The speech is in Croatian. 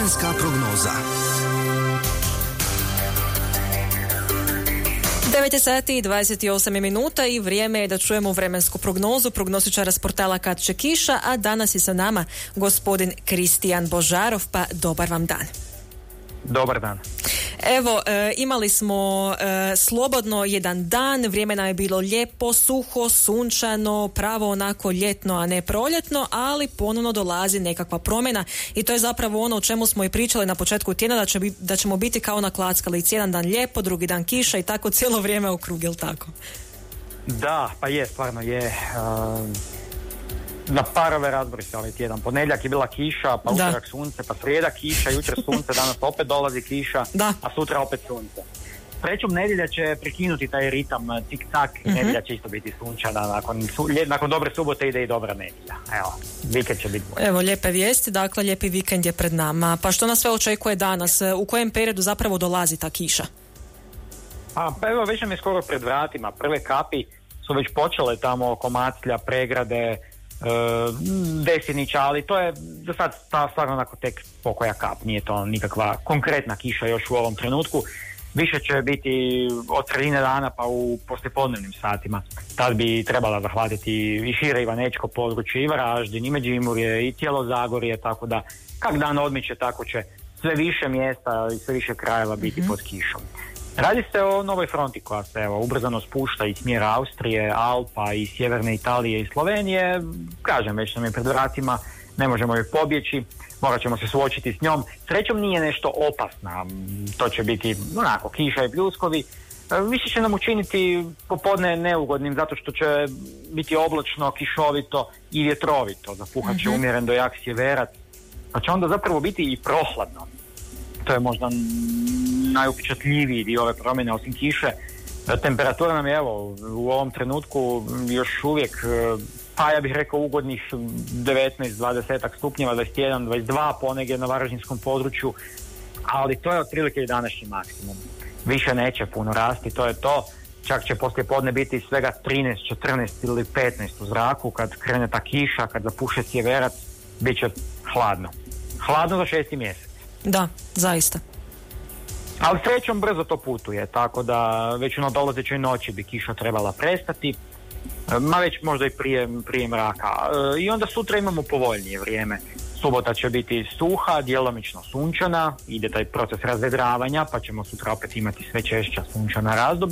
Vremenska prognoza. 9 sati i 28 minuta i vrijeme je da čujemo vremensku prognozu prognostičara s portala Kad će kiša, a danas je sa nama gospodin Kristijan Božarov, pa dobar vam dan. Dobar dan. Evo, imali smo slobodno jedan dan, vrijeme nam je bilo lijepo, suho, sunčano, pravo onako ljetno, a ne proljetno, ali ponovno dolazi nekakva promjena i to je zapravo ono o čemu smo i pričali na početku tjedna, da ćemo biti kao na klackalici, jedan dan lijepo, drugi dan kiša i tako cijelo vrijeme u krug, jel tako? Da, pa je, stvarno je. Na parove razbrisali tjedan. Ponedjeljak je bila kiša, pa utorak sunce, pa srijeda kiša, jučer sunce, danas opet dolazi kiša, a sutra opet sunce. Srećom, nedjelja će prekinuti taj ritam cik-cak, nedjelja će isto biti sunčana, nakon dobre subote ide i dobra nedjelja. Evo, vikend će biti bolje. Evo, lijepe vijesti, dakle, lijepi vikend je pred nama. Pa što nas sve očekuje danas? U kojem periodu zapravo dolazi ta kiša? Pa evo, već nam je skoro pred vratima. Prve kapi su već počele tamo oko Maclja, Pregrade, Desinića, ali to je za sad stvarno onako tek pokoja kap, nije to nikakva konkretna kiša još u ovom trenutku. Više će biti od sredine dana pa u poslijepodnevnim satima. Tad bi trebala zahvatiti i šire Ivanečko područje, i Varaždin, i Međimurje, i cijelo Zagorje, tako da kak dan odmiče, tako će sve više mjesta i sve više krajeva biti pod kišom. Radi se o novoj fronti koja se ubrzano spušta iz smjera Austrije, Alpa, i sjeverne Italije i Slovenije. Kažem, već nam je pred vratima, ne možemo joj pobjeći, morat ćemo se suočiti s njom. Srećom nije nešto opasna, to će biti onako kiša i pljuskovi. Više će nam učiniti popodne neugodnim zato što će biti oblačno, kišovito i vjetrovito. Zapuhat će umjeren do jak sjeverac, pa će onda zapravo biti i prohladno. To je možda najupečatljiviji dio ove promjene osim kiše. Temperatura nam je u ovom trenutku još uvijek, pa ja bih rekao ugodnih 19-20 stupnjeva, 21, 22 ponegdje na varaždinskom području, ali to je otprilike i današnji maksimum. Više neće puno rasti, to je to. Čak će poslijepodne biti svega 13, 14 ili 15 u zraku. Kad krene ta kiša, kad zapuše sjeverac, bit će hladno. Hladno za 6. mjesec. Da, zaista. Ali srećom brzo to putuje, tako da već u nadolazećoj noći bi kiša trebala prestati, ma već možda i prije mraka. I onda sutra imamo povoljnije vrijeme. Subota će biti suha, djelomično sunčana, ide taj proces razvedravanja, pa ćemo sutra opet imati sve češća sunčana razdoblja.